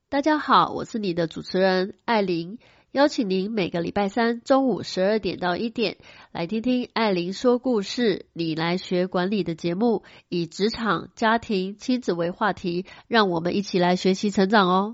大家好，我是你的主持人艾琳，邀请您每个礼拜三中午12点到1点来听听艾琳说故事，你来学管理的节目，以职场、家庭、亲子为话题，让我们一起来学习成长哦。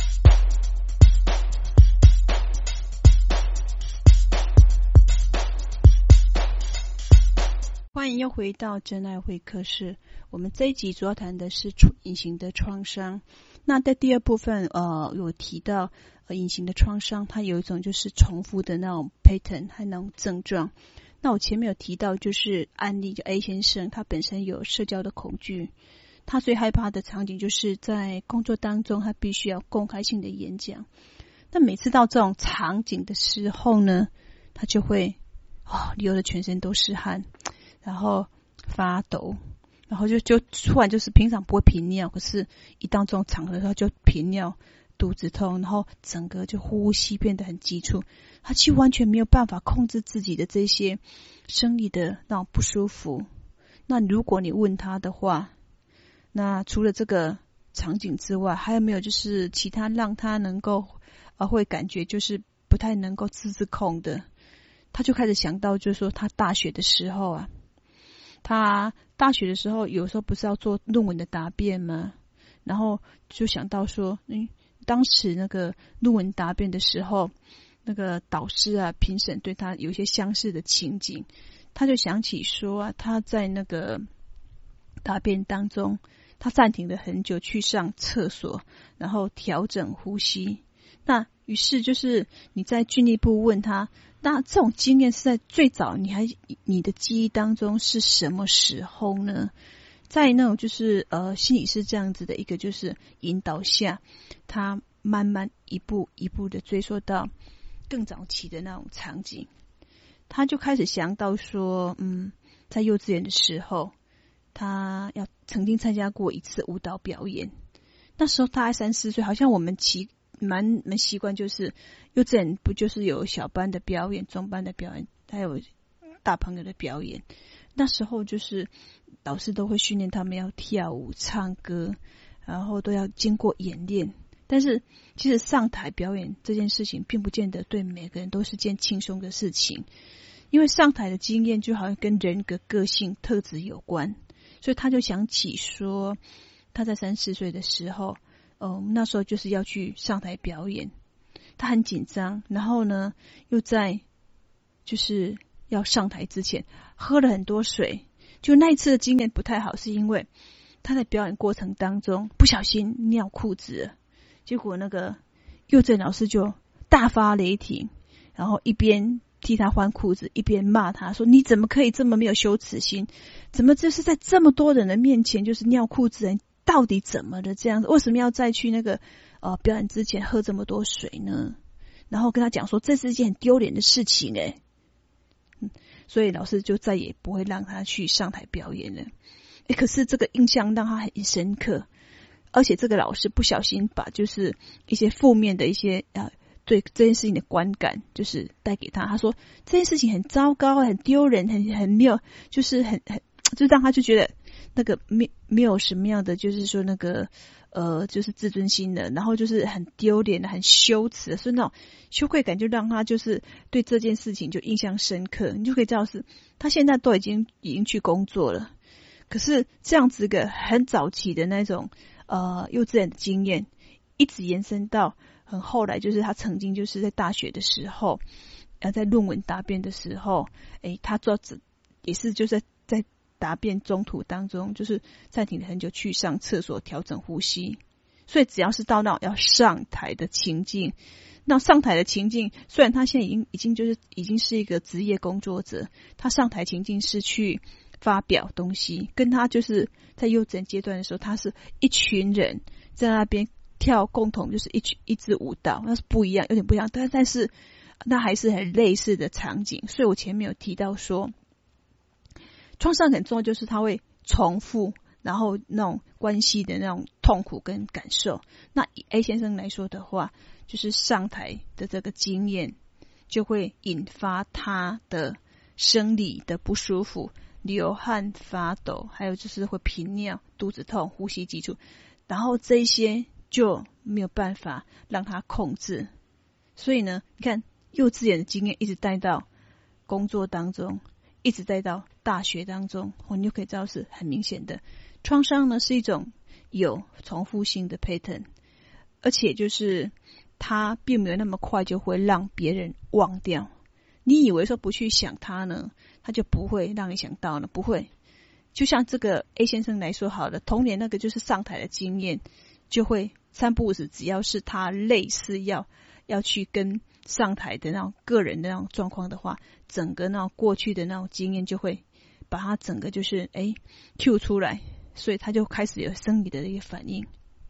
欢迎又回到真爱会客室。我们这一集主要谈的是隐形的创伤。那在第二部分有提到隐形的创伤它有一种就是重复的那种 pattern 和那种症状。那我前面有提到就是案例，就 A 先生他本身有社交的恐惧，他最害怕的场景就是在工作当中他必须要公开性的演讲。那每次到这种场景的时候呢，他就会流得全身都是汗，然后发抖，然后就突然就是平常不会频尿，可是一到这种场合他就频尿，肚子痛，然后整个就呼吸变得很急促，他其实完全没有办法控制自己的这些生理的那种不舒服。那如果你问他的话，那除了这个场景之外，还有没有就是其他让他能够会感觉就是不太能够自制控的？他就开始想到就是说他大学的时候他大学的时候有时候不是要做论文的答辩吗？然后就想到说当时那个论文答辩的时候，那个导师评审对他有一些相似的情景，他就想起说他在那个答辩当中他暂停了很久去上厕所，然后调整呼吸。那于是就是你在进一步问他，那这种经验是在最早你的记忆当中是什么时候呢？在那种就是心理是这样子的一个就是引导下，他慢慢一步一步的追溯到更早期的那种场景。他就开始想到说在幼稚园的时候他曾经参加过一次舞蹈表演。那时候他还3-4岁，好像我们蛮习惯，就是幼稚园不就是有小班的表演、中班的表演，还有大朋友的表演。那时候就是老师都会训练他们要跳舞、唱歌，然后都要经过演练。但是其实上台表演这件事情并不见得对每个人都是件轻松的事情，因为上台的经验就好像跟人格、个性、特质有关。所以他就想起说他在3-4岁的时候那时候就是要去上台表演，他很紧张，然后呢又在就是要上台之前喝了很多水。就那一次的经验不太好，是因为他在表演过程当中不小心尿裤子了，结果那个幼稚园老师就大发雷霆，然后一边替他换裤子一边骂他说，你怎么可以这么没有羞耻心，怎么就是在这么多人的面前就是尿裤子，人到底怎么的这样子，为什么要再去那个表演之前喝这么多水呢？然后跟他讲说这是一件很丢脸的事情所以老师就再也不会让他去上台表演了。可是这个印象让他很深刻，而且这个老师不小心把就是一些负面的一些对这件事情的观感就是带给他。他说这件事情很糟糕、很丢人、很没有，就是就让他就觉得那个没有什么样的就是说那个就是自尊心的，然后就是很丢脸的、很羞耻的，所以那种羞愧感就让他就是对这件事情就印象深刻。你就可以知道是他现在都已经去工作了，可是这样子一个很早期的那种幼稚园的经验一直延伸到很后来，就是他曾经就是在大学的时候在论文答辩的时候他也是就是在答辩中途当中就是暂停了很久去上厕所调整呼吸。所以只要是到那种要上台的情境，那上台的情境虽然他现在已经是一个职业工作者，他上台情境是去发表东西，跟他就是在幼稚园阶段的时候他是一群人在那边跳共同就是一支舞蹈，那是不一样，有点不一样，但是那还是很类似的场景。所以我前面有提到说创伤很重要，就是它会重复，然后那种关系的那种痛苦跟感受。那以 A 先生来说的话，就是上台的这个经验就会引发他的生理的不舒服，流汗、发抖，还有就是会频尿、肚子痛、呼吸急促，然后这些就没有办法让他控制。所以呢，你看幼稚园的经验一直带到工作当中，一直带到大学当中，你就可以知道是很明显的。创伤呢是一种有重复性的 pattern， 而且就是它并没有那么快就会让别人忘掉。你以为说不去想它呢，它就不会让你想到呢？不会。就像这个 A 先生来说好了，童年那个就是上台的经验，就会三不五时，只要是他类似要去跟上台的那种个人的那种状况的话，整个那种过去的那种经验就会把他整个就是Q 出来，所以他就开始有生理的一个反应。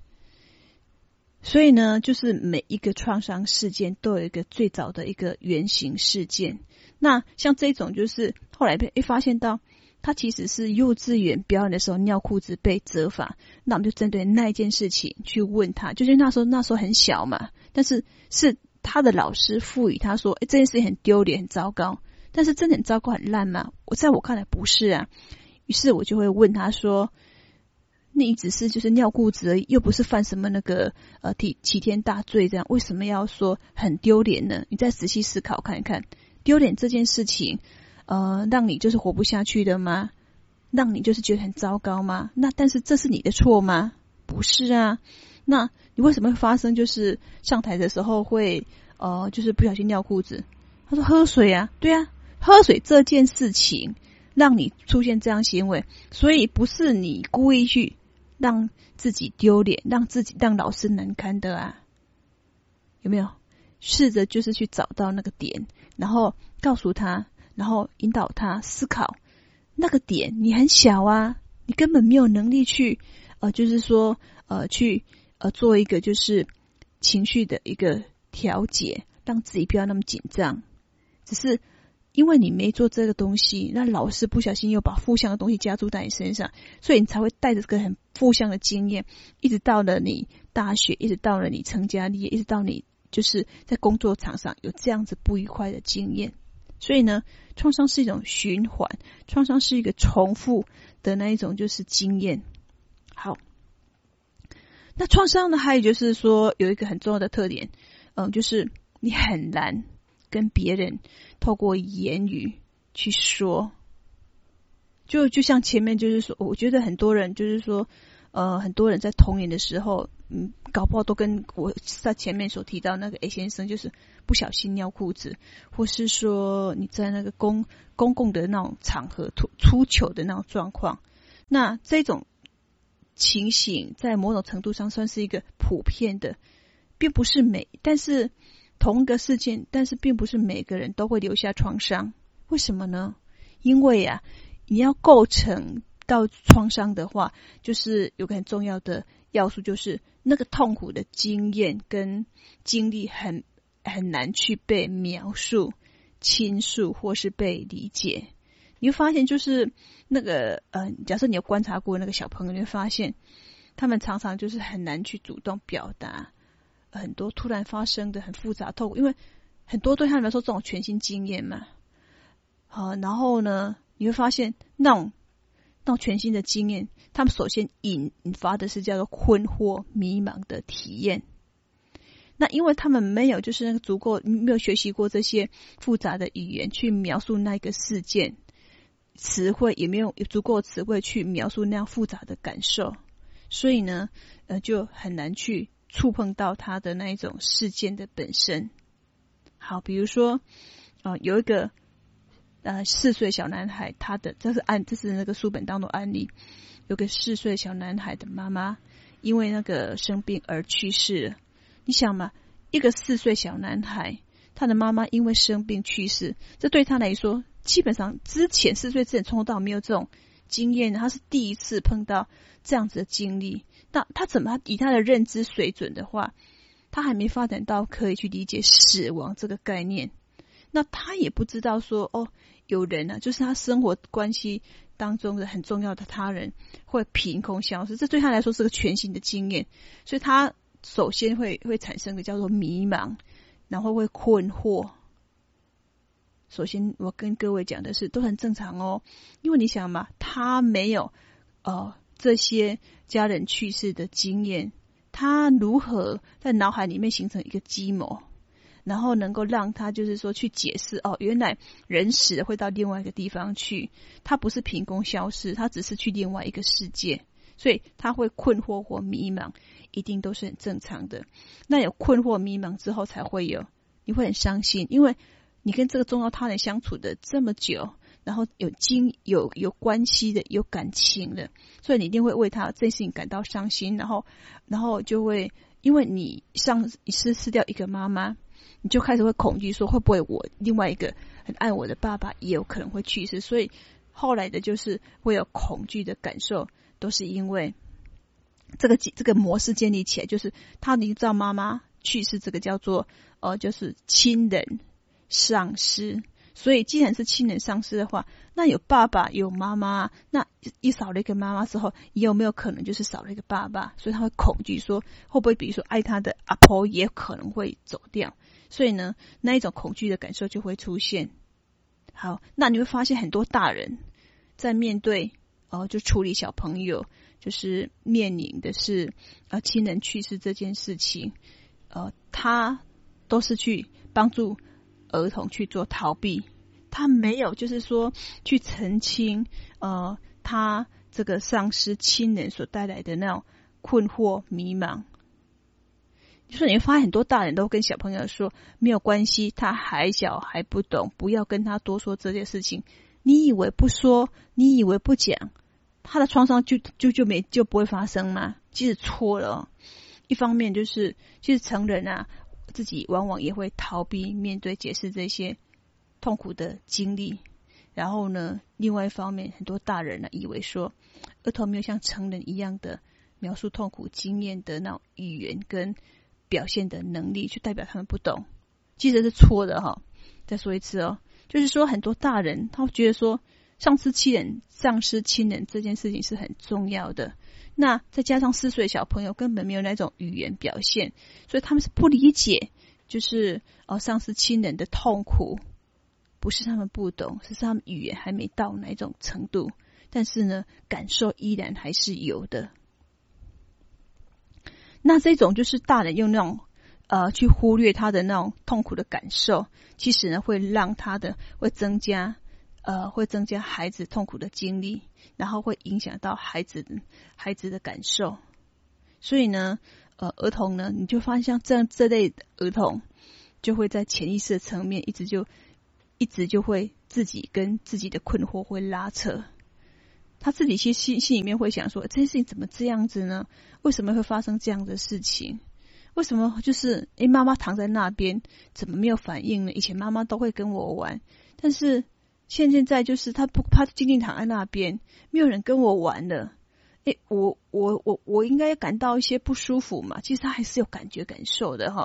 所以呢，就是每一个创伤事件都有一个最早的一个原型事件。那像这种就是后来被发现到他其实是幼稚园表演的时候尿裤子被责罚，那我们就针对那一件事情去问他，就是那时候很小嘛，但是他的老师赋予他说这件事情很丢脸很糟糕，但是真的很糟糕很烂吗？在我看来不是啊。于是我就会问他说，你只是就是尿裤子而已，又不是犯什么那个齐天大罪，这样为什么要说很丢脸呢？你再仔细思考看一看，丢脸这件事情让你就是活不下去的吗？让你就是觉得很糟糕吗？那但是这是你的错吗？不是啊。那你为什么会发生就是上台的时候会就是不小心尿裤子？他说喝水啊。对啊，喝水这件事情让你出现这样行为，所以不是你故意去让自己丢脸，让老师难堪的啊。有没有试着就是去找到那个点，然后告诉他，然后引导他思考那个点？你很小啊，你根本没有能力去就是说去做一个就是情绪的一个调节，让自己不要那么紧张。只是因为你没做这个东西，那老师不小心又把负向的东西加注在你身上，所以你才会带着这个很负向的经验，一直到了你大学，一直到了你成家立业，一直到你就是在工作场上有这样子不愉快的经验。所以呢，创伤是一种循环，创伤是一个重复的那一种就是经验。好，那创伤呢还有就是说有一个很重要的特点，就是你很难跟别人透过言语去说。就像前面就是说，我觉得很多人就是说很多人在童年的时候搞不好都跟我在前面所提到那个 A 先生就是不小心尿裤子，或是说你在那个公共的那种场合出糗的那种状况。那这种情形在某种程度上算是一个普遍的，并不是但是同一个事件，但是并不是每个人都会留下创伤。为什么呢？因为你要构成到创伤的话，就是有个很重要的要素，就是那个痛苦的经验跟经历很难去被描述、倾诉或是被理解。你会发现就是那个假设你有观察过那个小朋友，你会发现他们常常就是很难去主动表达很多突然发生的很复杂痛苦，因为很多对他们来说这种全新经验嘛。然后呢，你会发现那种全新的经验，他们首先引发的是叫做困惑迷茫的体验。那因为他们没有就是那个足够没有学习过这些复杂的语言去描述那个事件，词汇也没有足够词汇去描述那样复杂的感受，所以呢就很难去触碰到他的那一种事件的本身。好，比如说有一个4岁小男孩，这是那个书本当中案例，有个4岁小男孩的妈妈因为那个生病而去世了。你想嘛，一个4岁小男孩，他的妈妈因为生病去世，这对他来说基本上4岁之前从头到没有这种经验，他是第一次碰到这样子的经历。那他怎么以他的认知水准的话，他还没发展到可以去理解死亡这个概念。那他也不知道说有人就是他生活关系当中的很重要的他人会凭空消失，这对他来说是个全新的经验。所以他首先会产生的叫做迷茫，然后会困惑。首先我跟各位讲的是都很正常因为你想嘛，他没有这些家人去世的经验， 他如何在脑海里面形成一个基模，然后能够让他就是说去解释原来人死了会到另外一个地方去，他不是凭空消失，他只是去另外一个世界，所以他会困惑或迷茫，一定都是很正常的。那有困惑迷茫之后才会有，你会很伤心，因为你跟这个重要他人相处的这么久，然后有关系的，有感情的，所以你一定会为他这件事情感到伤心，然后就会因为你失掉一个妈妈，你就开始会恐惧说会不会我另外一个很爱我的爸爸也有可能会去世，所以后来的就是会有恐惧的感受，都是因为这个模式建立起来，就是你知道妈妈去世，这个叫做就是亲人丧失。所以既然是亲人丧失的话，那有爸爸有妈妈，那一少了一个妈妈之后，也有没有可能就是少了一个爸爸？所以他会恐惧说会不会比如说爱他的阿婆也可能会走掉，所以呢那一种恐惧的感受就会出现。好，那你会发现很多大人在面对就处理小朋友，就是面临的是亲人去世这件事情，他都是去帮助儿童去做逃避，他没有就是说去澄清他这个丧失亲人所带来的那种困惑迷茫。所以你会发现很多大人都跟小朋友说没有关系，他还小还不懂，不要跟他多说这件事情。你以为不说，你以为不讲，他的创伤就不会发生吗？其实错了。一方面就是其实成人自己往往也会逃避面对解释这些痛苦的经历，然后呢另外一方面很多大人以为说儿童没有像成人一样的描述痛苦经验的那种语言跟表现的能力，就代表他们不懂，其实是错的再说一次就是说很多大人他会觉得说丧失亲人这件事情是很重要的，那再加上4岁小朋友根本没有那种语言表现，所以他们是不理解就是丧失亲人的痛苦，不是他们不懂，是他们语言还没到那种程度，但是呢感受依然还是有的。那这种就是大人用那种去忽略他的那种痛苦的感受，其实呢会让他的会增加孩子痛苦的经历，然后会影响到孩子的感受。所以呢儿童呢你就发现像这类的儿童就会在潜意识的层面一直就会自己跟自己的困惑会拉扯，他自己心里面会想说这件事情怎么这样子呢？为什么会发生这样的事情？为什么就是妈妈躺在那边怎么没有反应呢？以前妈妈都会跟我玩，但是现在就是他静静躺在那边，没有人跟我玩了。我应该感到一些不舒服嘛，其实他还是有感受的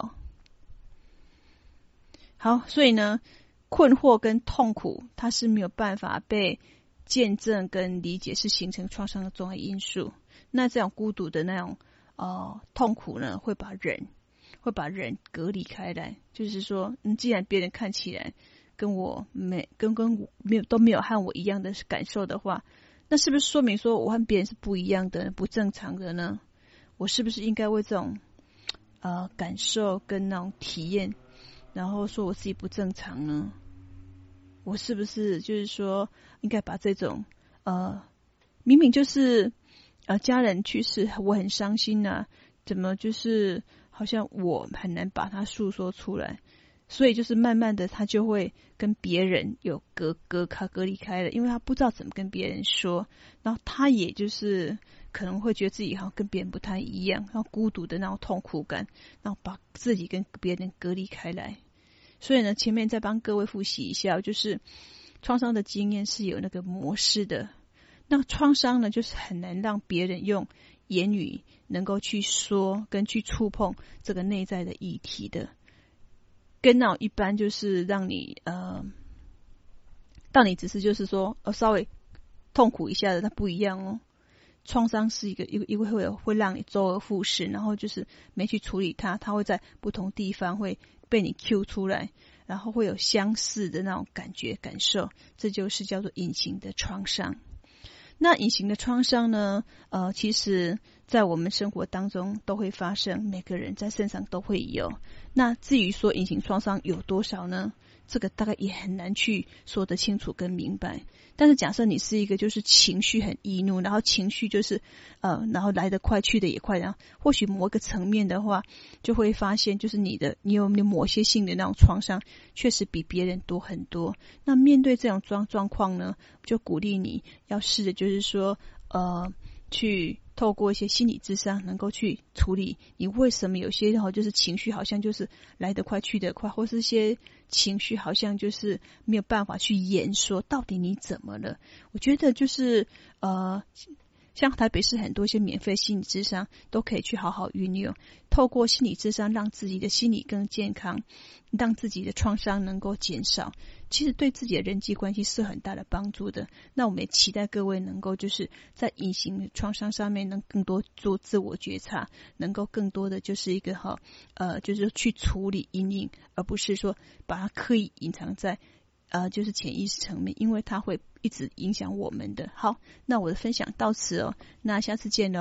好，所以呢困惑跟痛苦它是没有办法被见证跟理解，是形成创伤的重要因素。那这种孤独的那种痛苦呢会把人隔离开来，就是说既然别人看起来跟我都没有和我一样的感受的话，那是不是说明说我和别人是不一样的不正常的呢？我是不是应该为这种感受跟那种体验然后说我自己不正常呢？我是不是就是说应该把这种明明就是家人去世我很伤心怎么就是好像我很难把它诉说出来，所以就是慢慢的他就会跟别人有隔离开了，因为他不知道怎么跟别人说，然后他也就是可能会觉得自己好像跟别人不太一样，然后孤独的那种痛苦感，然后把自己跟别人隔离开来。所以呢前面再帮各位复习一下，就是创伤的经验是有那个模式的，那创伤呢就是很难让别人用言语能够去说跟去触碰这个内在的议题的，跟那种一般就是让你到你只是就是说稍微痛苦一下的，它不一样创伤是一个会让你周而复始，然后就是没去处理它会在不同地方会被你 Q 出来，然后会有相似的那种感受，这就是叫做隐形的创伤。那隐形的创伤呢其实在我们生活当中都会发生，每个人在身上都会有。那至于说隐形创伤有多少呢？这个大概也很难去说得清楚跟明白。但是假设你是一个就是情绪很易怒，然后情绪就是然后来得快去得也快，然后或许某个层面的话，就会发现就是你有某些性的那种创伤确实比别人多很多。那面对这种状况呢，就鼓励你要试着就是说去透过一些心理咨商能够去处理你为什么有些就是情绪好像就是来得快去得快，或是一些情绪好像就是没有办法去言说到底你怎么了。我觉得就是像台北市很多一些免费心理咨商都可以去好好运用，透过心理咨商让自己的心理更健康，让自己的创伤能够减少，其实对自己的人际关系是很大的帮助的。那我们也期待各位能够就是在隐形的创伤上面能更多做自我觉察，能够更多的就是一个就是去处理阴影，而不是说把它刻意隐藏在就是潜意识层面，因为它会一直影响我们的。好，那我的分享到此那下次见喽。